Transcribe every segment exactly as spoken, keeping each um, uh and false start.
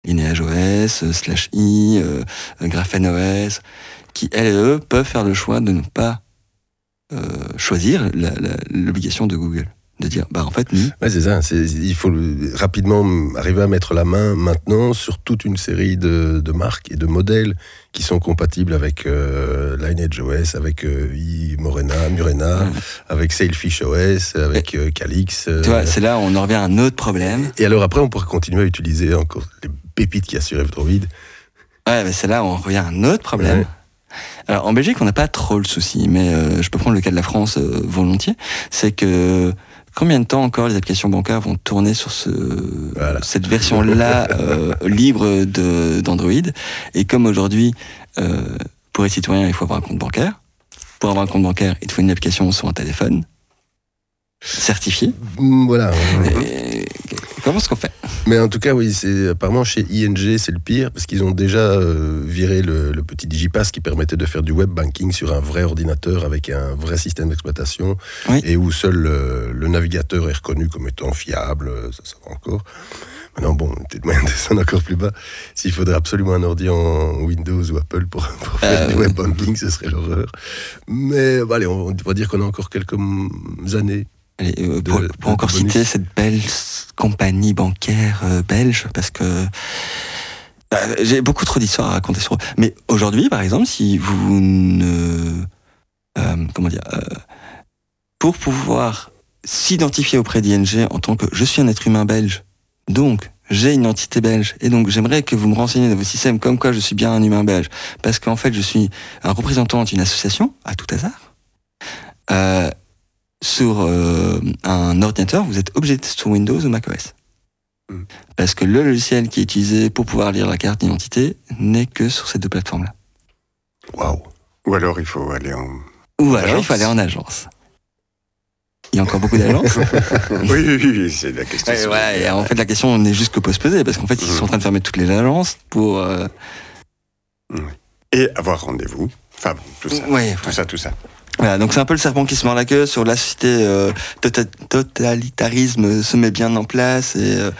LineageOS, slash i, euh, GrapheneOS, qui elles et eux peuvent faire le choix de ne pas euh, choisir la, la, l'obligation de Google. De dire, bah en fait, nous... Ouais, c'est ça. C'est, il faut le, rapidement arriver à mettre la main maintenant sur toute une série de, de marques et de modèles qui sont compatibles avec euh, LineageOS, avec euh, Morena, Murena, mmh. avec SailfishOS, avec euh, Calyx. Euh, tu vois, c'est là où on en revient à un autre problème. Et alors après, on pourrait continuer à utiliser encore les pépites qu'il y a sur F-Droid. Ouais, mais c'est là où on revient à un autre problème. Ouais. Alors en Belgique, on n'a pas trop le souci, mais euh, je peux prendre le cas de la France euh, volontiers. C'est que combien de temps encore les applications bancaires vont tourner sur ce, voilà. cette version-là euh, libre de, d'Android? Et comme aujourd'hui, euh, pour être citoyen, il faut avoir un compte bancaire. Pour avoir un compte bancaire, il te faut une application sur un téléphone certifié. Voilà. Et comment est-ce qu'on fait? Mais en tout cas, oui, c'est apparemment chez I N G, c'est le pire, parce qu'ils ont déjà euh, viré le, le petit Digipass qui permettait de faire du web banking sur un vrai ordinateur avec un vrai système d'exploitation, oui. et où seul le, le navigateur est reconnu comme étant fiable, ça, ça va encore. Maintenant, bon, peut-être moyen de descendre encore plus bas. S'il faudrait absolument un ordi en Windows ou Apple pour, pour faire euh, du web banking, ce serait l'horreur. Mais bah, allez, on, on va dire qu'on a encore quelques années. Allez, euh, pour, de, pour encore citer cette belle compagnie bancaire euh, belge, parce que euh, j'ai beaucoup trop d'histoires à raconter sur eux. Mais aujourd'hui, par exemple, si vous ne... Euh, comment dire euh, pour pouvoir s'identifier auprès d'I N G en tant que « je suis un être humain belge », donc j'ai une entité belge, et donc j'aimerais que vous me renseigniez dans vos systèmes comme quoi je suis bien un humain belge, parce qu'en fait je suis un représentant d'une association, à tout hasard, euh, sur euh, un ordinateur, vous êtes obligé d'être sur Windows ou macOS. Mm. Parce que le logiciel qui est utilisé pour pouvoir lire la carte d'identité n'est que sur ces deux plateformes-là. Waouh. Ou alors il faut aller en... Ou alors agence. il faut aller en agence. Il y a encore beaucoup d'agences. oui, oui, oui, c'est la question. Ouais, ouais, et en fait, la question n'est juste que peut se poser, parce qu'en fait, ils mmh. sont en train de fermer toutes les agences pour... Euh... Et avoir rendez-vous. Enfin, bon, tout ça, ouais, tout ouais. ça, tout ça. Voilà, donc c'est un peu le serpent qui se mord la queue sur la société. Euh, tota- totalitarisme se met bien en place et... Euh...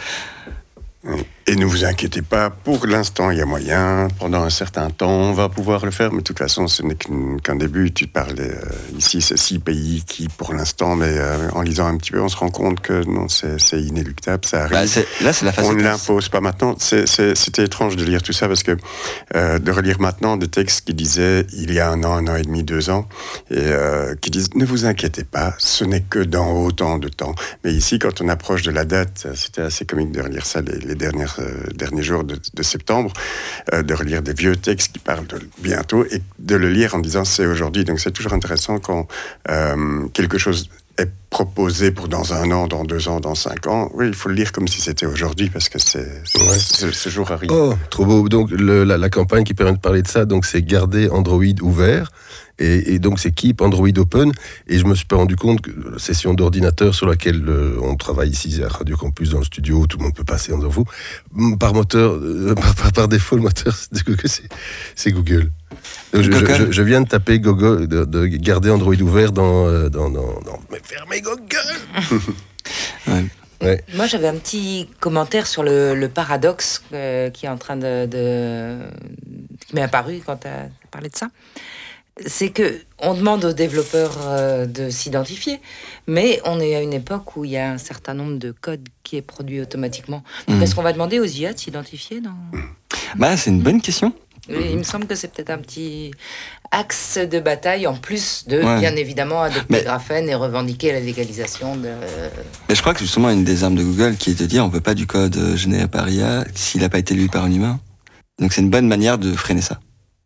Et ne vous inquiétez pas, pour l'instant, il y a moyen. Pendant un certain temps, on va pouvoir le faire. Mais de toute façon, ce n'est qu'un début. Tu parlais euh, ici, c'est six pays qui, pour l'instant, mais euh, en lisant un petit peu, on se rend compte que non, c'est, c'est inéluctable. Ça arrive. Bah, c'est, là, c'est la on ne l'impose pas maintenant. C'est, c'est, c'était étrange de lire tout ça parce que euh, de relire maintenant des textes qui disaient il y a un an, un an et demi, deux ans, et euh, qui disent ne vous inquiétez pas, ce n'est que dans autant de temps. Mais ici, quand on approche de la date, c'était assez comique de relire ça les, les dernières Euh, derniers jours de, de septembre, euh, de relire des vieux textes qui parlent de bientôt et de le lire en disant c'est aujourd'hui. Donc c'est toujours intéressant quand euh, quelque chose est proposé pour dans un an, dans deux ans, dans cinq ans. Oui, il faut le lire comme si c'était aujourd'hui parce que c'est, c'est, ouais. c'est, ce jour arrive. Oh, trop beau. Donc le, la, la campagne qui permet de parler de ça, donc c'est garder Android ouvert. Et, et donc c'est Keep Android Open, et je me suis pas rendu compte que la session d'ordinateur sur laquelle euh, on travaille ici à Radio Campus dans le studio, où tout le monde peut passer en devant vous, par moteur, euh, par, par défaut le moteur de Google, c'est, c'est Google. Donc, je, je, je, je viens de taper Google, de, de garder Android ouvert dans, dans, dans, dans mais fermez Google. ouais. Ouais. Moi, j'avais un petit commentaire sur le, le paradoxe euh, qui est en train de, de qui m'est apparu quand tu as parlé de ça. C'est que on demande aux développeurs euh, de s'identifier, mais on est à une époque où il y a un certain nombre de codes qui est produit automatiquement. Donc, mmh. est-ce qu'on va demander aux I A de s'identifier dans... Bah, c'est une bonne question. Et il me semble que c'est peut-être un petit axe de bataille, en plus de, ouais. bien évidemment, adopter mais... Graphene et revendiquer la légalisation de... Mais je crois que justement, une des armes de Google qui est de dire on ne veut pas du code généré par I A s'il n'a pas été lu par un humain. Donc c'est une bonne manière de freiner ça.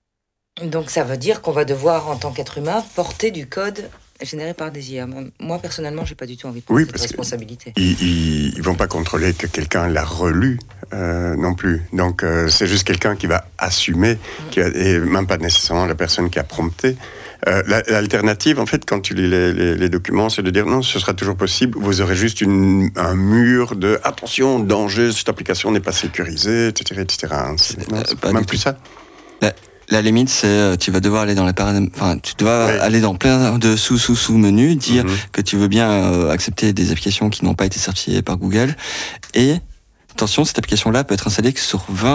Donc ça veut dire qu'on va devoir, en tant qu'être humain, porter du code généré par des I A. Moi, personnellement, j'ai pas du tout envie de prendre oui, cette responsabilité. Ils, ils, ils vont pas contrôler que quelqu'un l'a relu euh, non plus. Donc euh, c'est juste quelqu'un qui va assumer, mmh. qui va, et même pas nécessairement la personne qui a prompté. Euh, l'alternative, en fait, quand tu lis les, les, les documents, c'est de dire non, ce sera toujours possible. Vous aurez juste une, un mur de attention, danger, cette application n'est pas sécurisée, et cetera, et cetera. C'est, non, c'est pas même plus ça. La, la limite, c'est tu vas devoir aller dans les paramètres, enfin, tu dois oui. aller dans plein de sous sous sous menus, dire mm-hmm. que tu veux bien euh, accepter des applications qui n'ont pas été certifiées par Google. Et attention, cette application-là peut être installée que sur vingt